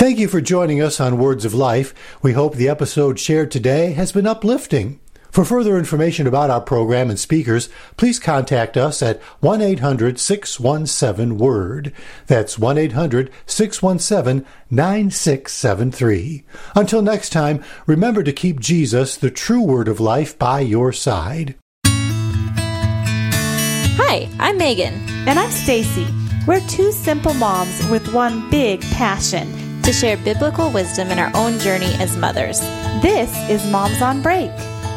Thank you for joining us on Words of Life. We hope the episode shared today has been uplifting. For further information about our program and speakers, please contact us at 1-800-617-WORD. That's 1-800-617-9673. Until next time, remember to keep Jesus, the true Word of Life, by your side. Hi, I'm Megan. And I'm Stacy. We're two simple moms with one big passion: to share biblical wisdom in our own journey as mothers. This is Moms on Break.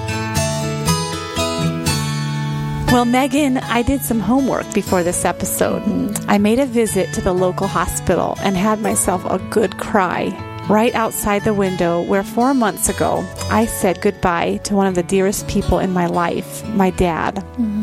Well, Megan, I did some homework before this episode. I made a visit to the local hospital and had myself a good cry right outside the window where 4 months ago I said goodbye to one of the dearest people in my life, my dad.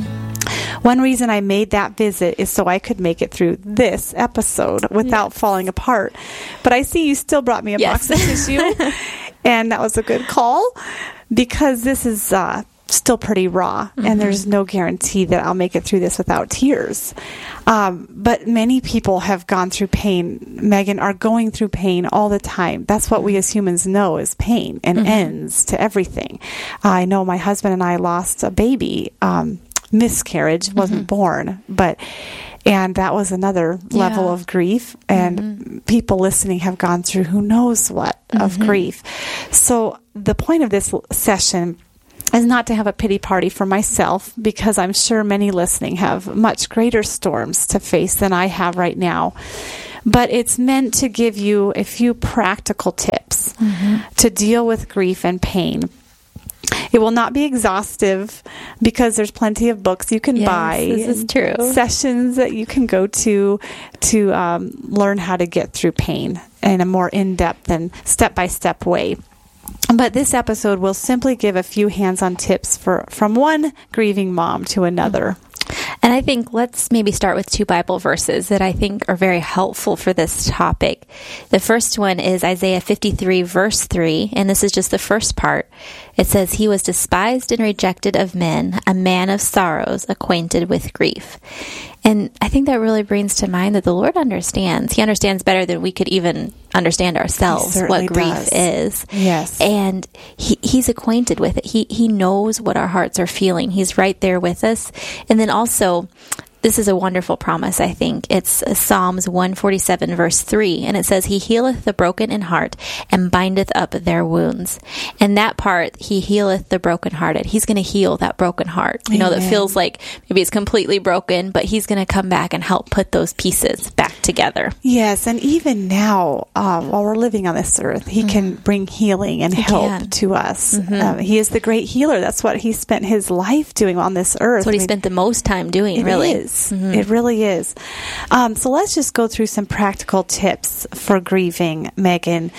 One reason I made that visit is so I could make it through this episode without falling apart. But I see you still brought me a box of tissue, and that was a good call because this is still pretty raw, and there's no guarantee that I'll make it through this without tears. But many people have gone through pain, Megan, are going through pain all the time. That's what we as humans know is pain and ends to everything. I know my husband and I lost a baby, miscarriage, wasn't born, and that was another level of grief, and people listening have gone through who knows what of grief. So the point of this session is not to have a pity party for myself, because I'm sure many listening have much greater storms to face than I have right now. But it's meant to give you a few practical tips to deal with grief and pain. It will not be exhaustive because there's plenty of books you can buy. This is true. Sessions that you can go to learn how to get through pain in a more in-depth and step-by-step way. But this episode will simply give a few hands-on tips from one grieving mom to another. And I think let's maybe start with 2 Bible verses that I think are very helpful for this topic. The first one is Isaiah 53, verse 3, and this is just the first part. It says, "He was despised and rejected of men, a man of sorrows, acquainted with grief." And I think that really brings to mind that the Lord understands. He understands better than we could even understand ourselves what grief is. Yes. And he's acquainted with it. He knows what our hearts are feeling. He's right there with us. And then also, this is a wonderful promise, I think. It's Psalms 147, verse 3, and it says, "He healeth the broken in heart, and bindeth up their wounds." And that part, He healeth the brokenhearted. He's going to heal that broken heart. You know, that feels like maybe it's completely broken, but He's going to come back and help put those pieces back together. Yes, and even now, while we're living on this earth, He can bring healing and help to us. He is the great healer. That's what He spent His life doing on this earth. That's what He spent the most time doing, really. It is. It really is. So let's just go through some practical tips for grieving, Megan.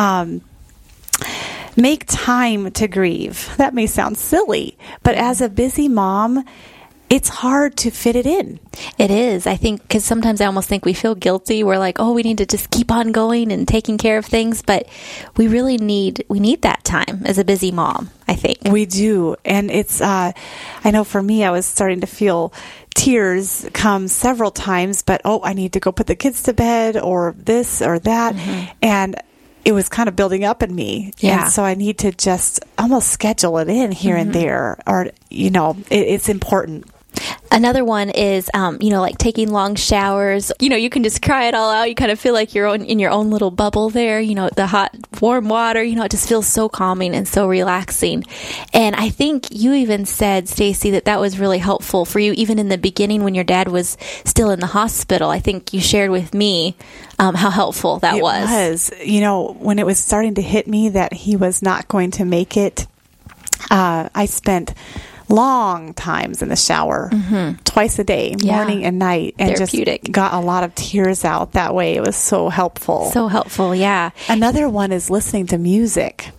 Make time to grieve. That may sound silly, but as a busy mom, it's hard to fit it in. It is. I think because sometimes I almost think we feel guilty. We're like, oh, we need to just keep on going and taking care of things. But we really need that time as a busy mom, I think. We do. And it's, I know for me, I was starting to feel tears come several times, but, I need to go put the kids to bed or this or that. And it was kind of building up in me. Yeah. And so I need to just almost schedule it in here and there, or, it's important. Another one is, like taking long showers. You can just cry it all out. You kind of feel like you're in your own little bubble there. The hot, warm water, it just feels so calming and so relaxing. And I think you even said, Stacy, that was really helpful for you, even in the beginning when your dad was still in the hospital. I think you shared with me how helpful that was. It was. When it was starting to hit me that he was not going to make it, I spent long times in the shower, twice a day, morning and night, and therapeutic. Just got a lot of tears out that way. It was so helpful. So helpful, yeah. Another one is listening to music.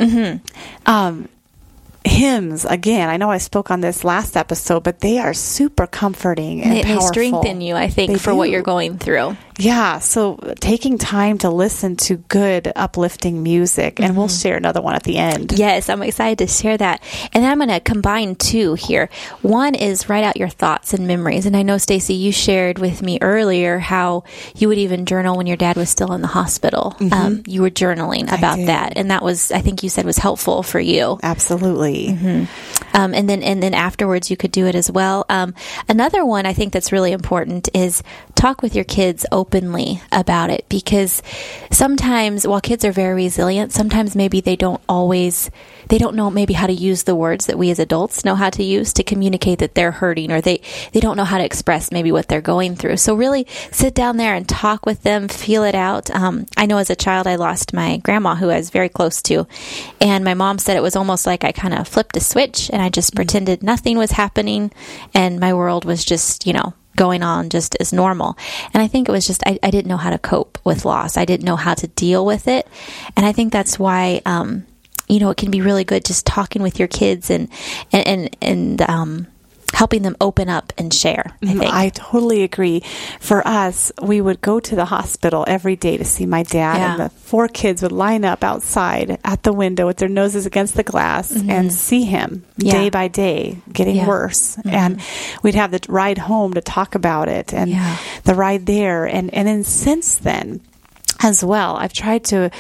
Hymns, again, I know I spoke on this last episode, but they are super comforting and powerful. They strengthen you, I think, for what you're going through. Yeah, so taking time to listen to good, uplifting music, and we'll share another one at the end. Yes, I'm excited to share that. And then I'm going to combine two here. One is write out your thoughts and memories. And I know, Stacy, you shared with me earlier how you would even journal when your dad was still in the hospital. You were journaling about that. And that was, I think you said, was helpful for you. Absolutely. And then afterwards you could do it as well. Another one I think that's really important is talk with your kids openly about it, because sometimes while kids are very resilient, sometimes maybe they don't know maybe how to use the words that we as adults know how to use to communicate that they're hurting, or they don't know how to express maybe what they're going through. So really sit down there and talk with them, feel it out. I know as a child I lost my grandma, who I was very close to, and my mom said it was almost like I kind of flipped a switch and I just pretended nothing was happening and my world was just, going on just as normal. And I think it was just, I didn't know how to cope with loss. I didn't know how to deal with it. And I think that's why, it can be really good just talking with your kids and helping them open up and share, I think. I totally agree. For us, we would go to the hospital every day to see my dad, and the 4 kids would line up outside at the window with their noses against the glass and see him day by day getting worse. And we'd have the ride home to talk about it, and the ride there. And then since then as well, I've tried to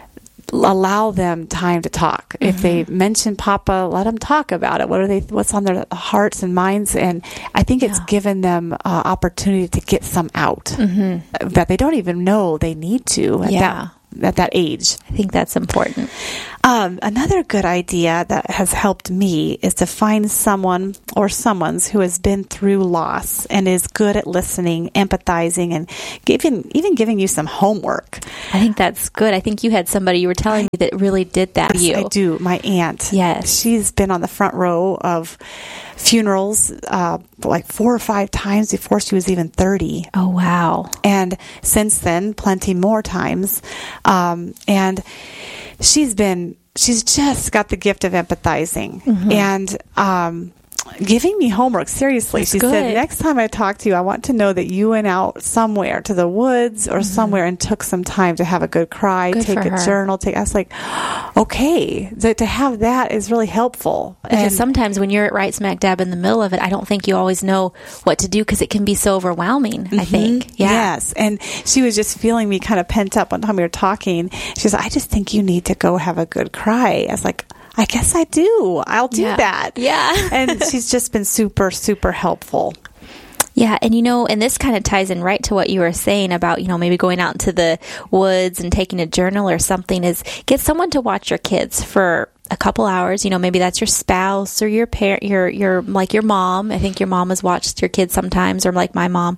allow them time to talk. If they mention Papa, let them talk about it. What's on their hearts and minds? And I think it's given them opportunity to get some out that they don't even know they need to at that age. I think that's important. Another good idea that has helped me is to find someone or someone's who has been through loss and is good at listening, empathizing, and even giving you some homework. I think that's good. I think you had somebody you were telling me that really did that for you. I do. My aunt. Yes. She's been on the front row of funerals like 4 or 5 times before she was even 30. Oh, wow. And since then, plenty more times. And she's just got the gift of empathizing and giving me homework. Seriously. She said, next time I talk to you, I want to know that you went out somewhere to the woods or somewhere and took some time to have a good cry, take a journal. I was like, okay, to have that is really helpful. Because sometimes when you're right smack dab in the middle of it, I don't think you always know what to do because it can be so overwhelming, I think. Yeah. Yes. And she was just feeling me kind of pent up one time we were talking. She says, I just think you need to go have a good cry. I was like, I guess I do. I'll do that. Yeah. And she's just been super, super helpful. Yeah. And, and this kind of ties in right to what you were saying about, maybe going out into the woods and taking a journal or something, is get someone to watch your kids for a couple hours. Maybe that's your spouse or your parent, your like your mom. I think your mom has watched your kids sometimes, or like my mom.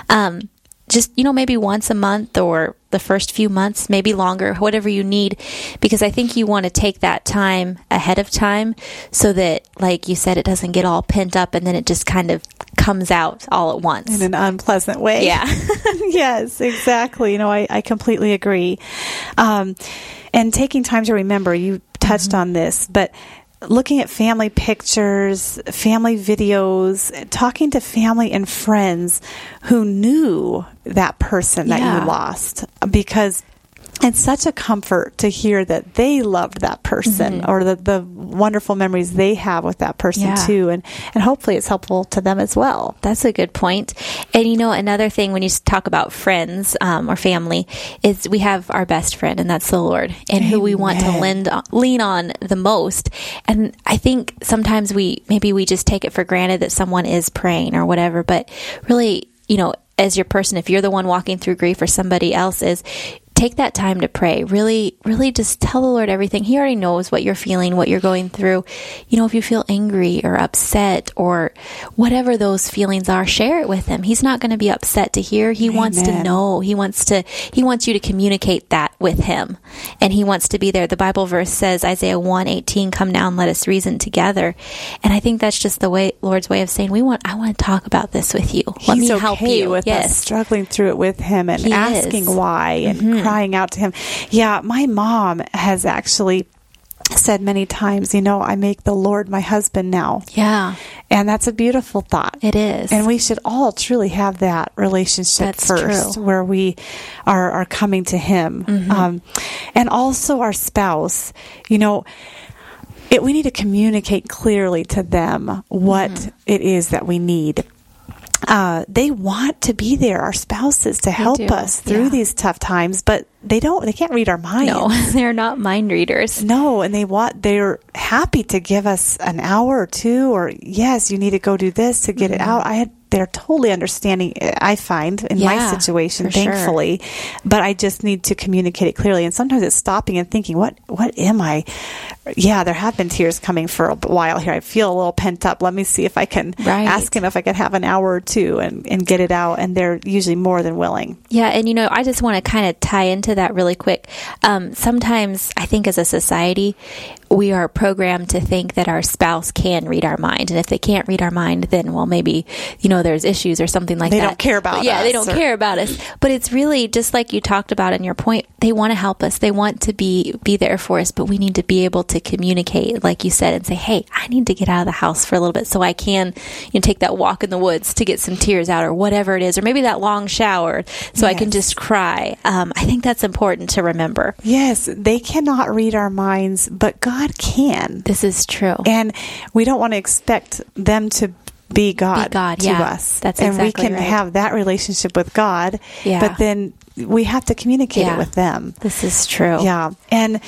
Just, maybe once a month or the first few months, maybe longer, whatever you need, because I think you want to take that time ahead of time so that, like you said, it doesn't get all pent up and then it just kind of comes out all at once. In an unpleasant way. Yeah. Yes, exactly. I completely agree. And taking time to remember, you touched on this, but looking at family pictures, family videos, talking to family and friends who knew that person that you lost, because it's such a comfort to hear that they loved that person or the wonderful memories they have with that person too. And hopefully it's helpful to them as well. That's a good point. And another thing when you talk about friends or family is we have our best friend, and that's the Lord, and who we want to lean on the most. And I think sometimes we just take it for granted that someone is praying or whatever, but really, as your person, if you're the one walking through grief or somebody else is, take that time to pray. Really, really just tell the Lord everything. He already knows what you're feeling, what you're going through. If you feel angry or upset or whatever those feelings are, share it with Him. He's not going to be upset to hear. He wants to know. He wants you to communicate that with Him. And He wants to be there. The Bible verse says, Isaiah 1:18, come now and let us reason together. And I think that's just the Lord's way of saying, I want to talk about this with you. Let me help you. With us struggling through it with Him and asking why and crying out to Him. Yeah, my mom has actually said many times, I make the Lord my husband now. Yeah. And that's a beautiful thought. It is. And we should all truly have that relationship first, where we are coming to Him. And also our spouse, we need to communicate clearly to them what it is that we need. They want to be there, our spouses, to help us through these tough times, but they can't read our minds. No, they're not mind readers. No, and they're happy to give us an hour or two, or yes, you need to go do this to get it out. They're totally understanding, I find, in my situation, thankfully. Sure. But I just need to communicate it clearly. And sometimes it's stopping and thinking, what am I? Yeah, there have been tears coming for a while here. I feel a little pent up. Let me see if I can ask him if I could have an hour or two and get it out. And they're usually more than willing. Yeah, and I just want to kind of tie into that really quick. Sometimes I think as a society, we are programmed to think that our spouse can read our mind. And if they can't read our mind, then, well, maybe, there's issues or something like that. They don't care about us. Yeah, they don't care about us. But it's really just like you talked about in your point. They want to help us. They want to be there for us, but we need to be able to communicate, like you said, and say, hey, I need to get out of the house for a little bit so I can take that walk in the woods to get some tears out, or whatever it is, or maybe that long shower so I can just cry. I think that's important to remember. Yes, they cannot read our minds, but God can. This is true. And we don't want to expect them to be God to us. That's and exactly we can have that relationship with God, but then we have to communicate it with them. This is true. Yeah. And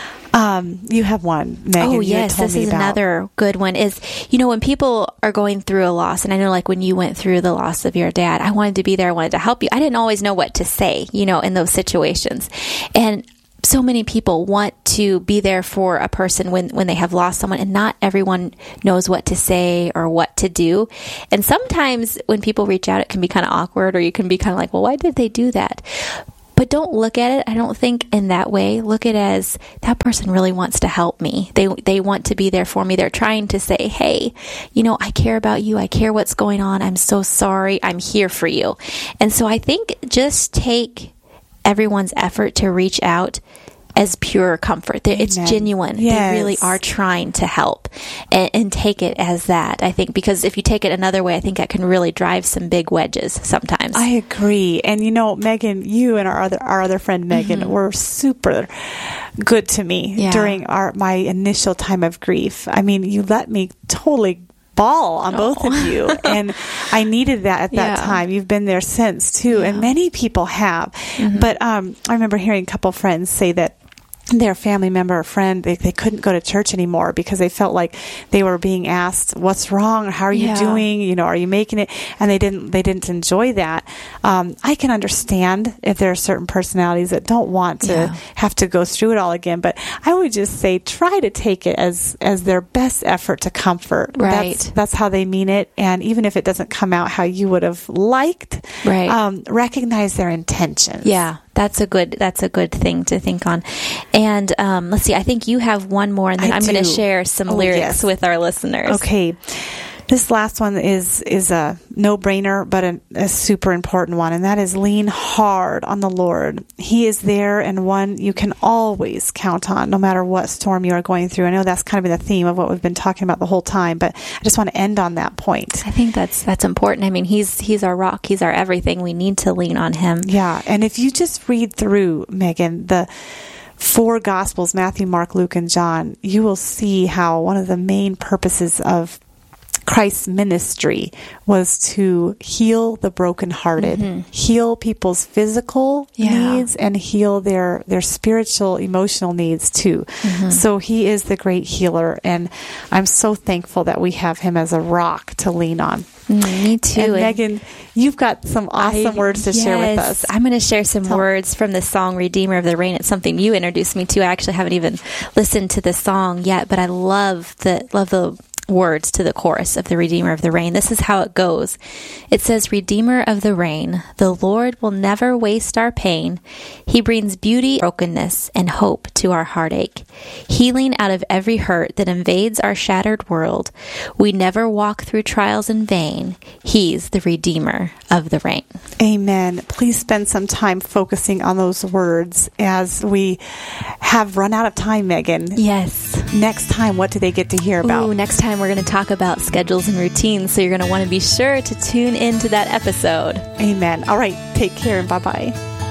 you have one, Megan. Oh, yes. This is another good one is, when people are going through a loss, and I know like when you went through the loss of your dad, I wanted to be there. I wanted to help you. I didn't always know what to say, in those situations. And so many people want to be there for a person when they have lost someone, and not everyone knows what to say or what to do. And sometimes when people reach out, it can be kind of awkward, or you can be kind of like, well, why did they do that? But don't look at it, I don't think, in that way. Look at it as that person really wants to help me. They want to be there for me. They're trying to say, hey, I care about you. I care what's going on. I'm so sorry. I'm here for you. And so I think just take everyone's effort to reach out as pure comfort. It's genuine. Yes. They really are trying to help, and take it as that, I think, because if you take it another way, I think that can really drive some big wedges sometimes. I agree. And Megan, you and our other friend Megan were super good to me during my initial time of grief. I mean, you let me totally bawl on both of you, and I needed that at that time. You've been there since too, and many people have. But I remember hearing a couple friends say that their family member or friend, they couldn't go to church anymore because they felt like they were being asked, what's wrong? How are you doing? Are you making it? And they didn't enjoy that. I can understand if there are certain personalities that don't want to have to go through it all again, but I would just say try to take it as their best effort to comfort. Right. That's how they mean it. And even if it doesn't come out how you would have liked, recognize their intentions. Yeah. That's a good thing to think on. And let's see, I think you have one more, and then I'm going to share some lyrics with our listeners. Okay. This last one is a no-brainer, but a super important one, and that is lean hard on the Lord. He is there, and one you can always count on, no matter what storm you are going through. I know that's kind of been the theme of what we've been talking about the whole time, but I just want to end on that point. I think that's important. I mean, he's our rock. He's our everything. We need to lean on him. Yeah, and if you just read through, Megan, the 4 Gospels, Matthew, Mark, Luke, and John, you will see how one of the main purposes of Christ's ministry was to heal the brokenhearted, heal people's physical needs, and heal their spiritual, emotional needs too. So he is the great healer, and I'm so thankful that we have him as a rock to lean on. Me too. And Megan, you've got some awesome words to share with us. I'm going to share some words from the song Redeemer of the Rain. It's something you introduced me to. I actually haven't even listened to the song yet, but I love the words to the chorus of the Redeemer of the Rain. This is how it goes. It says, Redeemer of the Rain, the Lord will never waste our pain. He brings beauty, brokenness, and hope to our heartache, healing out of every hurt that invades our shattered world. We never walk through trials in vain. He's the Redeemer of the Rain. Amen. Please spend some time focusing on those words as we have run out of time, Megan. Yes. Next time, what do they get to hear about? Ooh, next time we're going to talk about schedules and routines, so you're going to want to be sure to tune into that episode. Amen. All right. Take care and bye-bye.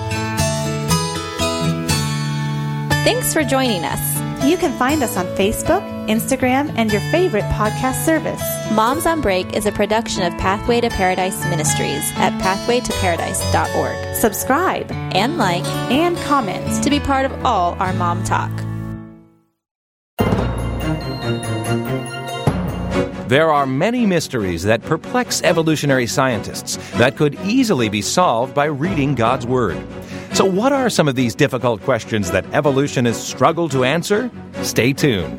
Thanks for joining us. You can find us on Facebook, Instagram, and your favorite podcast service. Moms on Break is a production of Pathway to Paradise Ministries at pathwaytoparadise.org. Subscribe And like and comment to be part of all our mom talk. There are many mysteries that perplex evolutionary scientists that could easily be solved by reading God's Word. So what are some of these difficult questions that evolutionists struggle to answer? Stay tuned.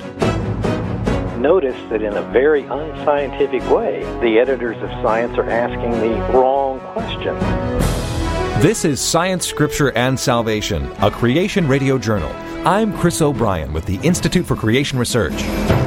Notice that in a very unscientific way, the editors of Science are asking the wrong question. This is Science, Scripture, and Salvation, a Creation Radio Journal. I'm Chris O'Brien with the Institute for Creation Research.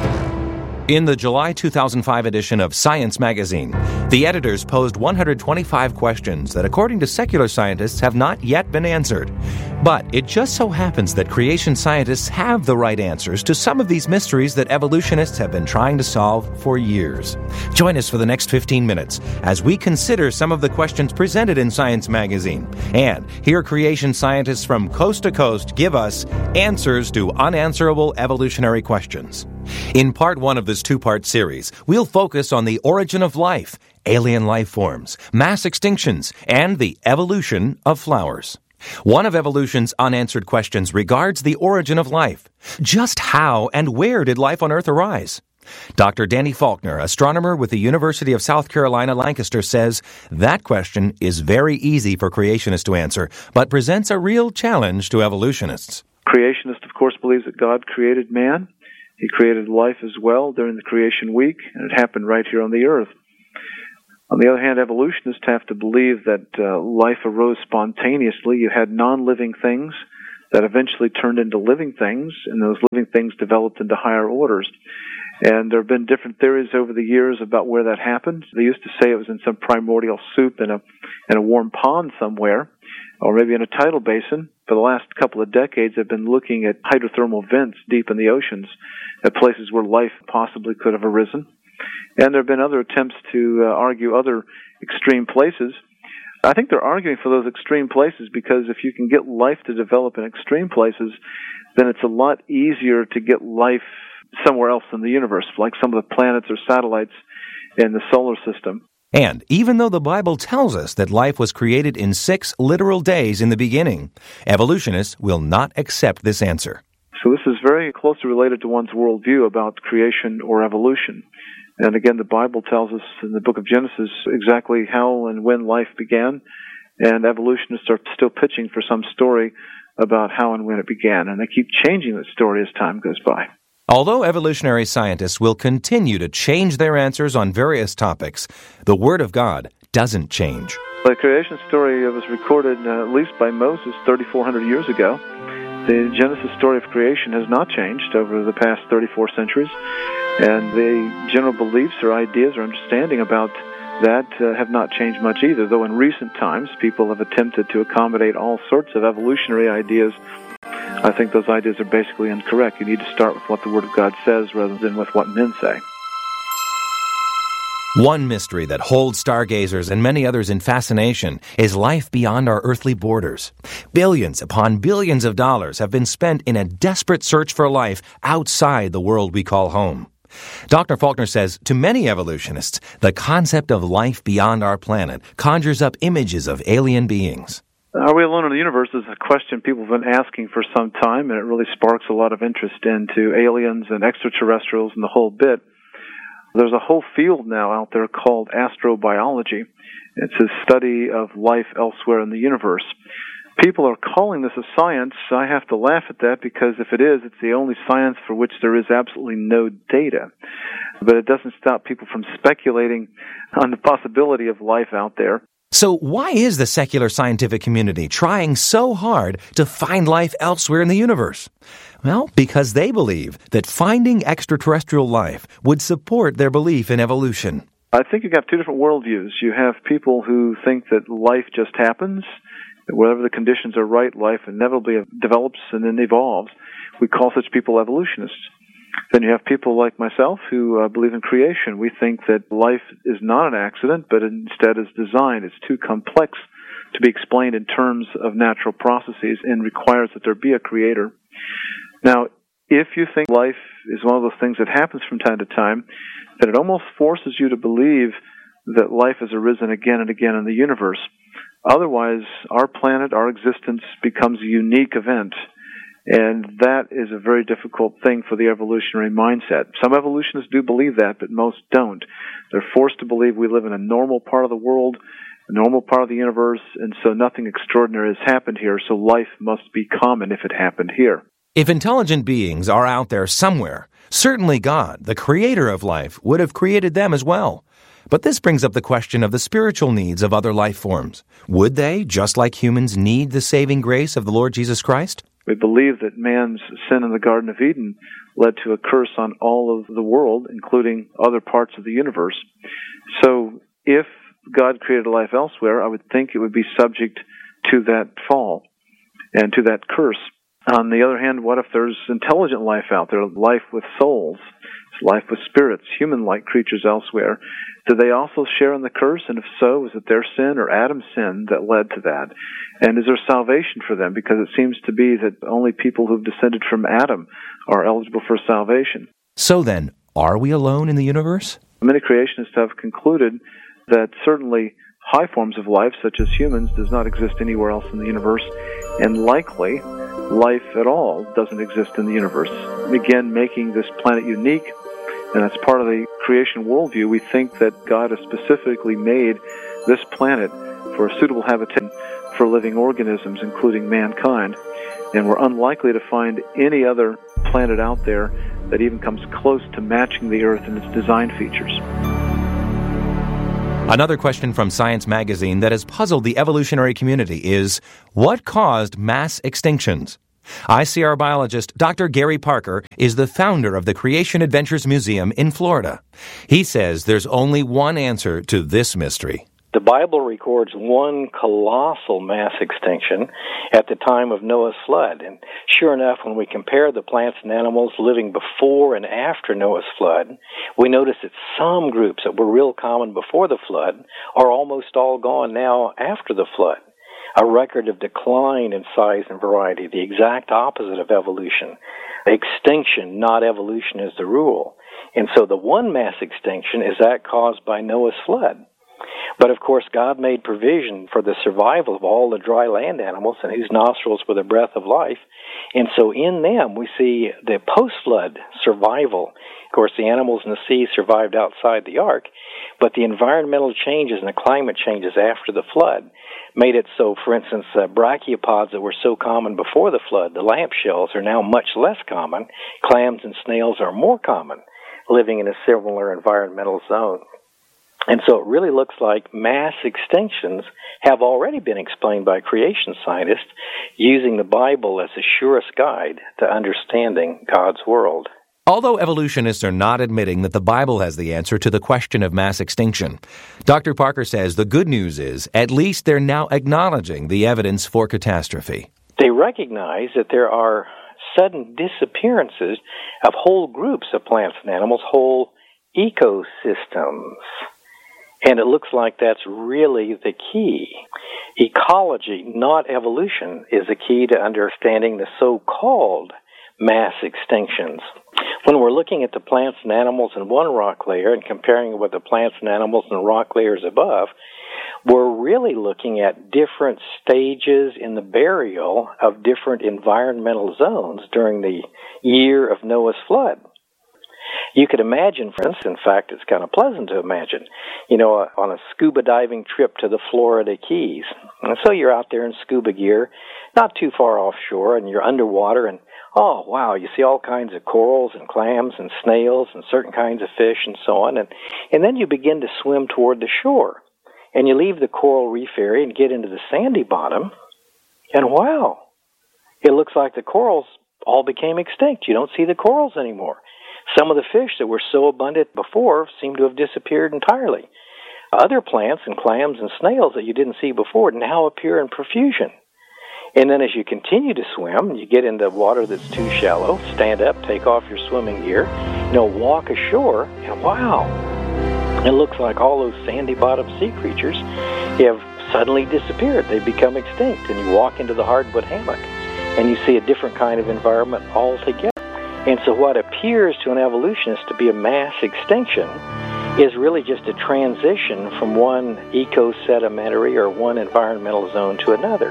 In the July 2005 edition of Science magazine, the editors posed 125 questions that, according to secular scientists, have not yet been answered. But it just so happens that creation scientists have the right answers to some of these mysteries that evolutionists have been trying to solve for years. Join us for the next 15 minutes as we consider some of the questions presented in Science magazine and hear creation scientists from coast to coast give us answers to unanswerable evolutionary questions. In part one of this two-part series, we'll focus on the origin of life, alien life forms, mass extinctions, and the evolution of flowers. One of evolution's unanswered questions regards the origin of life. Just how and where did life on Earth arise? Dr. Danny Faulkner, astronomer with the University of South Carolina, Lancaster, says that question is very easy for creationists to answer, but presents a real challenge to evolutionists. Creationist, of course, believes that God created man. He created life as well during the creation week, and it happened right here on the earth. On the other hand, evolutionists have to believe that life arose spontaneously. You had non-living things that eventually turned into living things, and those living things developed into higher orders. And there have been different theories over the years about where that happened. They used to say it was in some primordial soup in a warm pond somewhere, or maybe in a tidal basin. For the last couple of decades, they've been looking at hydrothermal vents deep in the oceans, at places where life possibly could have arisen. And there have been other attempts to argue other extreme places. I think they're arguing for those extreme places because if you can get life to develop in extreme places, then it's a lot easier to get life somewhere else in the universe, like some of the planets or satellites in the solar system. And even though the Bible tells us that life was created in 6 literal days in the beginning, evolutionists will not accept this answer. So this is very closely related to one's worldview about creation or evolution. And again, the Bible tells us in the book of Genesis exactly how and when life began, and evolutionists are still pitching for some story about how and when it began, and they keep changing that story as time goes by. Although evolutionary scientists will continue to change their answers on various topics, the Word of God doesn't change. The creation story was recorded at least by Moses 3,400 years ago. The Genesis story of creation has not changed over the past 34 centuries, and the general beliefs or ideas or understanding about that have not changed much either, though in recent times people have attempted to accommodate all sorts of evolutionary ideas. I think those ideas are basically incorrect. You need to start with what the Word of God says rather than with what men say. One mystery that holds stargazers and many others in fascination is life beyond our earthly borders. Billions upon billions of dollars have been spent in a desperate search for life outside the world we call home. Dr. Faulkner says, to many evolutionists, the concept of life beyond our planet conjures up images of alien beings. Are we alone in the universe is a question people have been asking for some time, and it really sparks a lot of interest into aliens and extraterrestrials and the whole bit. There's a whole field now out there called astrobiology. It's a study of life elsewhere in the universe. people are calling this a science, I have to laugh at that, because if it is, it's the only science for which there is absolutely no data. But it doesn't stop people from speculating on the possibility of life out there. So why is the secular scientific community trying so hard to find life elsewhere in the universe? Well, because they believe that finding extraterrestrial life would support their belief in evolution. I think you have two different worldviews. You have people who think that life just happens, that wherever the conditions are right, life inevitably develops and then evolves. We call such people evolutionists. Then you have people like myself who believe in creation. We think that life is not an accident, but instead is designed. It's too complex to be explained in terms of natural processes and requires that there be a creator. Now, if you think life is one of those things that happens from time to time, then it almost forces you to believe that life has arisen again and again in the universe. Otherwise, our planet, our existence, becomes a unique event. And that is a very difficult thing for the evolutionary mindset. Some evolutionists do believe that, but most don't. They're forced to believe we live in a normal part of the world, a normal part of the universe, and so nothing extraordinary has happened here, so life must be common if it happened here. If intelligent beings are out there somewhere, certainly God, the creator of life, would have created them as well. But this brings up the question of the spiritual needs of other life forms. Would they, just like humans, need the saving grace of the Lord Jesus Christ? We believe that man's sin in the Garden of Eden led to a curse on all of the world, including other parts of the universe. So if God created life elsewhere, I would think it would be subject to that fall and to that curse. On the other hand, what if there's intelligent life out there, life with souls, life with spirits, human-like creatures elsewhere? Do they also share in the curse? And if so, is it their sin or Adam's sin that led to that? And is there salvation for them? Because it seems to be that only people who've descended from Adam are eligible for salvation. So then, are we alone in the universe? Many creationists have concluded that certainly high forms of life, such as humans, does not exist anywhere else in the universe, and likely life at all doesn't exist in the universe. Again, making this planet unique, and as part of the creation worldview, we think that God has specifically made this planet for a suitable habitat for living organisms, including mankind, and we're unlikely to find any other planet out there that even comes close to matching the Earth in its design features. Another question from Science Magazine that has puzzled the evolutionary community is, what caused mass extinctions? ICR biologist Dr. Gary Parker is the founder of the Creation Adventures Museum in Florida. He says there's only one answer to this mystery. The Bible records one colossal mass extinction at the time of Noah's flood. And sure enough, when we compare the plants and animals living before and after Noah's flood, we notice that some groups that were real common before the flood are almost all gone now after the flood. A record of decline in size and variety, the exact opposite of evolution. Extinction, not evolution, is the rule. And so the one mass extinction is that caused by Noah's flood. But of course, God made provision for the survival of all the dry land animals in whose nostrils were the breath of life. And so in them, we see the post-flood survival. Of course, the animals in the sea survived outside the ark, but the environmental changes and the climate changes after the flood made it so, for instance, brachiopods that were so common before the flood, the lamp shells, are now much less common. Clams and snails are more common, living in a similar environmental zone. And so it really looks like mass extinctions have already been explained by creation scientists using the Bible as the surest guide to understanding God's world. Although evolutionists are not admitting that the Bible has the answer to the question of mass extinction, Dr. Parker says the good news is at least they're now acknowledging the evidence for catastrophe. They recognize that there are sudden disappearances of whole groups of plants and animals, whole ecosystems. And it looks like that's really the key. Ecology, not evolution, is the key to understanding the so-called mass extinctions. When we're looking at the plants and animals in one rock layer and comparing it with the plants and animals in rock layers above, we're really looking at different stages in the burial of different environmental zones during the year of Noah's flood. You could imagine, for instance, in fact, it's kind of pleasant to imagine, on a scuba diving trip to the Florida Keys. And so you're out there in scuba gear, not too far offshore, and you're underwater, and oh, wow, you see all kinds of corals and clams and snails and certain kinds of fish and so on. And then you begin to swim toward the shore. And you leave the coral reef area and get into the sandy bottom, and wow, it looks like the corals all became extinct. You don't see the corals anymore. Some of the fish that were so abundant before seem to have disappeared entirely. Other plants and clams and snails that you didn't see before now appear in profusion. And then as you continue to swim, you get into water that's too shallow, stand up, take off your swimming gear, walk ashore, and wow, it looks like all those sandy bottom sea creatures have suddenly disappeared. They've become extinct. And you walk into the hardwood hammock, and you see a different kind of environment altogether. And so what appears to an evolutionist to be a mass extinction is really just a transition from one eco-sedimentary or one environmental zone to another.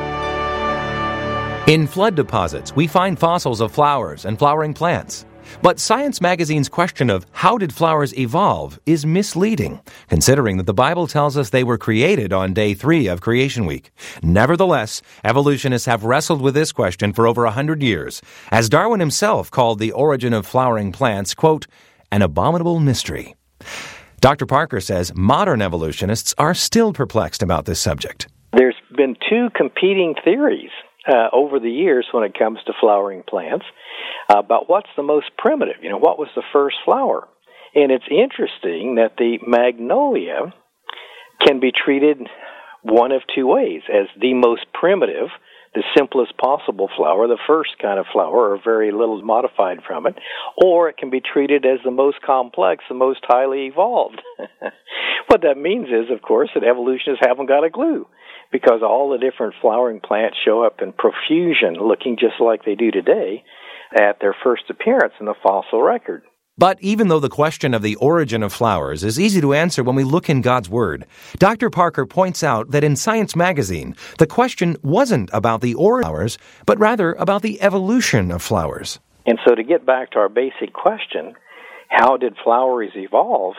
In flood deposits, we find fossils of flowers and flowering plants. But Science Magazine's question of how did flowers evolve is misleading, considering that the Bible tells us they were created on day 3 of Creation Week. Nevertheless, evolutionists have wrestled with this question for over 100 years, as Darwin himself called the origin of flowering plants, quote, an abominable mystery. Dr. Parker says modern evolutionists are still perplexed about this subject. There's been 2 competing theories over the years when it comes to flowering plants about what's the most primitive, what was the first flower. And it's interesting that the magnolia can be treated one of 2 ways, as the most primitive, the simplest possible flower, the first kind of flower, or very little modified from it, or it can be treated as the most complex, the most highly evolved. What that means is, of course, that evolutionists haven't got a clue, because all the different flowering plants show up in profusion, looking just like they do today at their first appearance in the fossil record. But even though the question of the origin of flowers is easy to answer when we look in God's Word, Dr. Parker points out that in Science Magazine, the question wasn't about the origin of flowers, but rather about the evolution of flowers. And so to get back to our basic question, how did flowers evolve?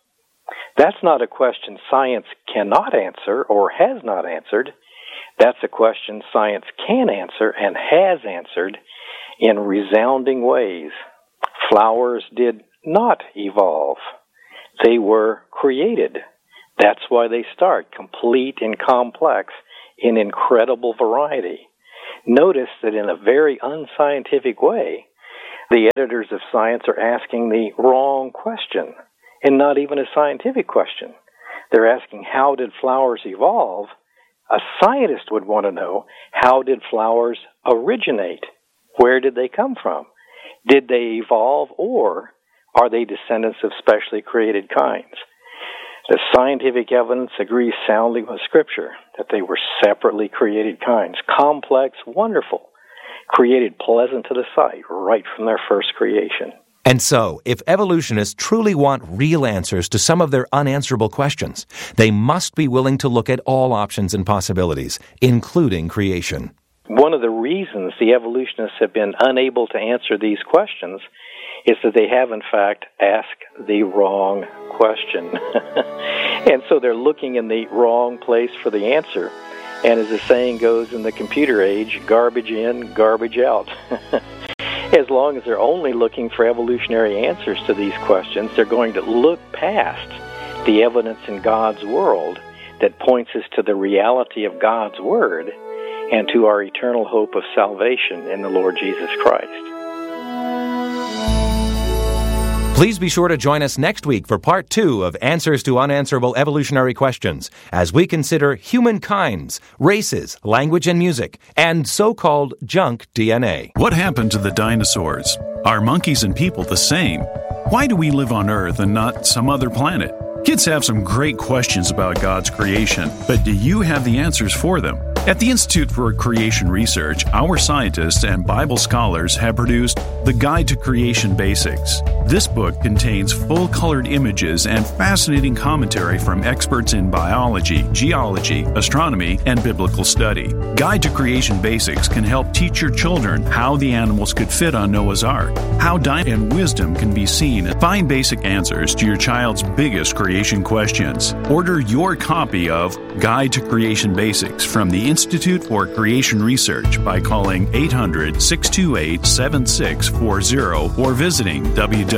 That's not a question science cannot answer or has not answered. That's a question science can answer and has answered in resounding ways. Flowers did not evolve. They were created. That's why they start complete and complex in incredible variety. Notice that in a very unscientific way, the editors of Science are asking the wrong question, and not even a scientific question. They're asking, how did flowers evolve? A scientist would want to know, how did flowers originate? Where did they come from? Did they evolve, or are they descendants of specially created kinds? The scientific evidence agrees soundly with Scripture that they were separately created kinds, complex, wonderful, created pleasant to the sight right from their first creation. And so, if evolutionists truly want real answers to some of their unanswerable questions, they must be willing to look at all options and possibilities, including creation. One of the reasons the evolutionists have been unable to answer these questions is that they have, in fact, asked the wrong question. And so they're looking in the wrong place for the answer. And as the saying goes in the computer age, garbage in, garbage out. As long as they're only looking for evolutionary answers to these questions, they're going to look past the evidence in God's world that points us to the reality of God's Word and to our eternal hope of salvation in the Lord Jesus Christ. Please be sure to join us next week for Part 2 of Answers to Unanswerable Evolutionary Questions, as we consider humankind's, races, language and music, and so-called junk DNA. What happened to the dinosaurs? Are monkeys and people the same? Why do we live on Earth and not some other planet? Kids have some great questions about God's creation, but do you have the answers for them? At the Institute for Creation Research, our scientists and Bible scholars have produced The Guide to Creation Basics. This book contains full-colored images and fascinating commentary from experts in biology, geology, astronomy, and biblical study. Guide to Creation Basics can help teach your children how the animals could fit on Noah's Ark, how diet and wisdom can be seen, and find basic answers to your child's biggest creation questions. Order your copy of Guide to Creation Basics from the Institute for Creation Research by calling 800-628-7640 or visiting www.icr.org.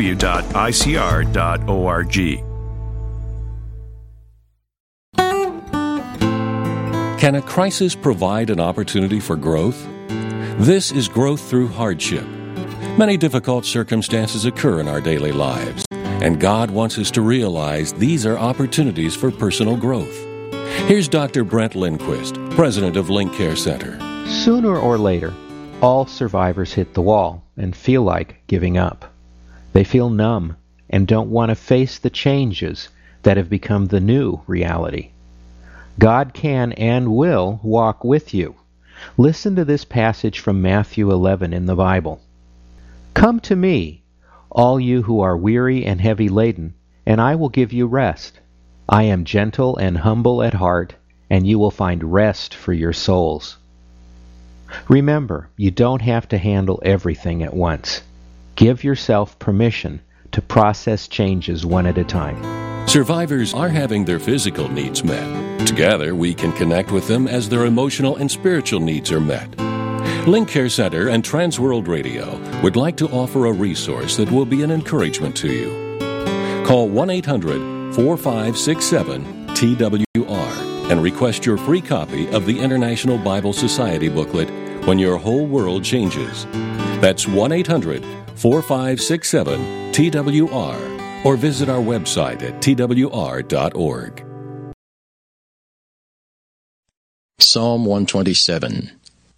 Can a crisis provide an opportunity for growth? This is growth through hardship. Many difficult circumstances occur in our daily lives, and God wants us to realize these are opportunities for personal growth. Here's Dr. Brent Lindquist, president of Link Care Center. Sooner or later, all survivors hit the wall and feel like giving up. They feel numb and don't want to face the changes that have become the new reality. God can and will walk with you. Listen to this passage from Matthew 11 in the Bible. Come to me, all you who are weary and heavy laden, and I will give you rest. I am gentle and humble at heart, and you will find rest for your souls. Remember, you don't have to handle everything at once. Give yourself permission to process changes one at a time. Survivors are having their physical needs met. Together, we can connect with them as their emotional and spiritual needs are met. Link Care Center and Transworld Radio would like to offer a resource that will be an encouragement to you. Call 1-800-4567-TWR and request your free copy of the International Bible Society booklet, When Your Whole World Changes. That's 1-800-4567-TWR, or visit our website at twr.org. Psalm 127.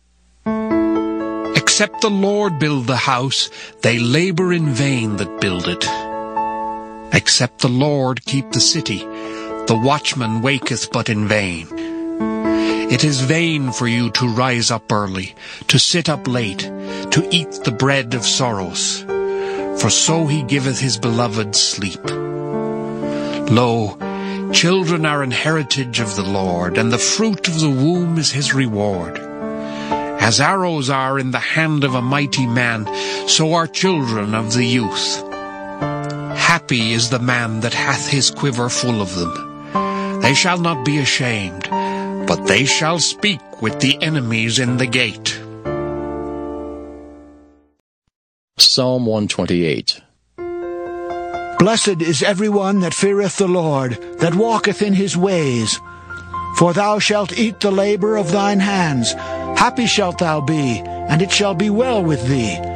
Except the Lord build the house, they labor in vain that build it. Except the Lord keep the city, the watchman waketh but in vain. It is vain for you to rise up early, to sit up late, to eat the bread of sorrows. For so he giveth his beloved sleep. Lo, children are an heritage of the Lord, and the fruit of the womb is his reward. As arrows are in the hand of a mighty man, so are children of the youth. Happy is the man that hath his quiver full of them. They shall not be ashamed, but they shall speak with the enemies in the gate. Psalm 128. Blessed is everyone that feareth the Lord, that walketh in his ways. For thou shalt eat the labor of thine hands. Happy shalt thou be, and it shall be well with thee.